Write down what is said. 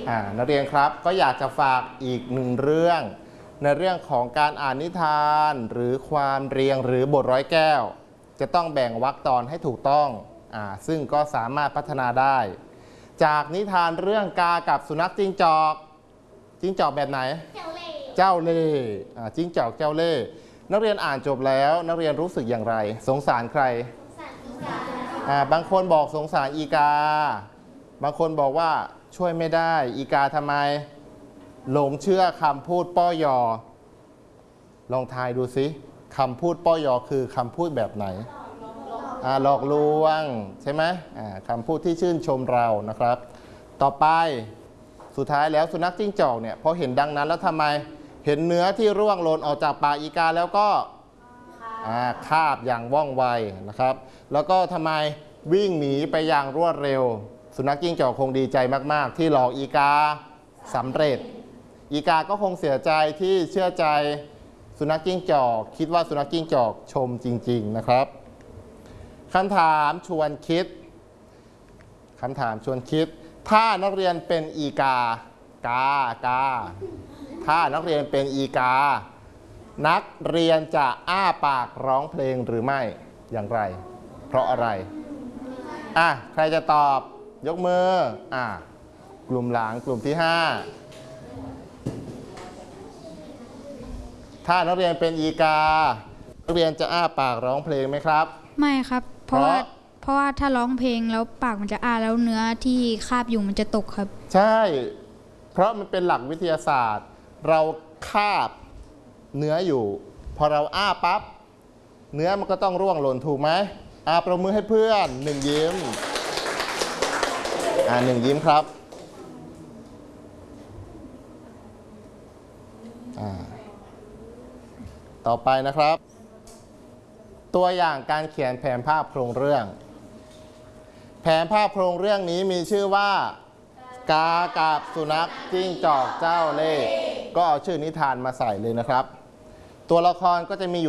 นักเรียนครับก็อยากจะฝากอีกหนึ่งเรื่องในเรื่องของการอ่านนิทานหรือความเรียงหรือบทร้อยแก้วจะต้องแบ่งวรรคตอนให้ถูกต้องซึ่งก็สามารถพัฒนาได้จากนิทานเรื่องกากับสุนัขจิ้งจอกแบบไหนเจ้าเล่ห์จิ้งจอกเจ้าเล่ห์นักเรียนอ่านจบแล้วนักเรียนรู้สึกอย่างไรสงสารใครบางคนบอกสงสารอีกาบางคนบอกว่าช่วยไม่ได้อีกาทำไมหลงเชื่อคำพูดป้อยอลองทายดูสิคำพูดป้อยอคือคำพูดแบบไหนหลอกลวงใช่ไหมคำพูดที่ชื่นชมเรานะครับต่อไปสุดท้ายแล้วสุนัขจิ้งจอกเนี่ยพอเห็นดังนั้นแล้วทำไมเห็นเนื้อที่ร่วงหล่นออกจากปากอีกาแล้วก็คาบอย่างว่องไวนะครับแล้วก็ทำไมวิ่งหนีไปอย่างรวดเร็วสุนัขจิ้งจอกคงดีใจมากๆที่หลอกอีกาสำเร็จอีกาก็คงเสียใจที่เชื่อใจสุนัขจิ้งจอกคิดว่าสุนัขจิ้งจอกชมจริงๆนะครับคำถามชวนคิดถ้านักเรียนเป็นอีกาถ้านักเรียนเป็นอีกานักเรียนจะอ้าปากร้องเพลงหรือไม่อย่างไรเพราะอะไรใครจะตอบยกมือกลุ่มหลังกลุ่มที่5ถ้านักเรียนเป็นอีกานักเรียนจะอ้าปากร้องเพลงไหมครับไม่ครับเพราะว่าถ้าร้องเพลงแล้วปากมันจะอ้าแล้วเนื้อที่คาบอยู่มันจะตกครับใช่เพราะมันเป็นหลักวิทยาศาสตร์เราคาบเนื้ออยู่พอเราอ้าปั๊บเนื้อมันก็ต้องร่วงหล่นถูกไหมปรบมือให้เพื่อน1ยิ้ม1ยิ้มครับต่อไปนะครับตัวอย่างการเขียนแผนภาพโครงเรื่องแผนภาพโครงเรื่องนี้มีชื่อว่ากากับสุนัขจิ้งจอกเจ้าเล่ห์ก็เอาชื่อนิทานมาใส่เลยนะครับตัวละครก็จะมีอยู่